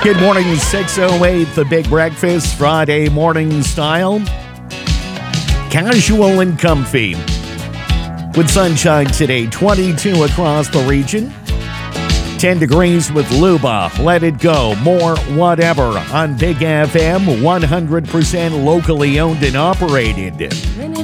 Good morning, 6:08, the Big Breakfast, Friday morning style. Casual and comfy. With sunshine today, 22 across the region. 10 degrees with Luba. Let it go. More whatever on Big FM, 100% locally owned and operated.